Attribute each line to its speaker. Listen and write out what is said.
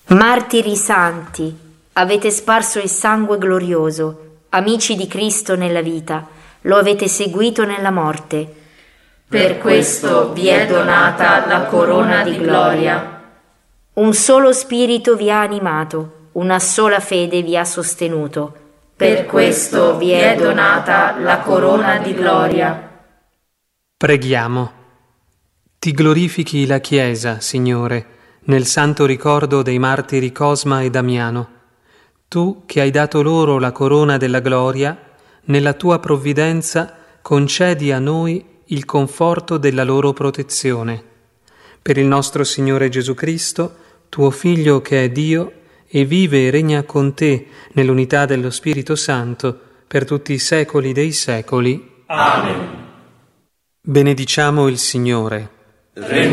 Speaker 1: Martiri santi, avete sparso il sangue glorioso, amici di Cristo nella vita, lo avete seguito nella morte.
Speaker 2: Per questo vi è donata la corona di gloria.
Speaker 1: Un solo spirito vi ha animato, una sola fede vi ha sostenuto.
Speaker 2: Per questo vi è donata la corona di gloria.
Speaker 3: Preghiamo. Ti glorifichi la Chiesa, Signore, nel santo ricordo dei martiri Cosma e Damiano. Tu che hai dato loro la corona della gloria, nella tua provvidenza concedi a noi il conforto della loro protezione. Per il nostro Signore Gesù Cristo, tuo Figlio che è Dio e vive e regna con te nell'unità dello Spirito Santo per tutti i secoli dei secoli.
Speaker 2: Amen.
Speaker 3: Benediciamo il Signore.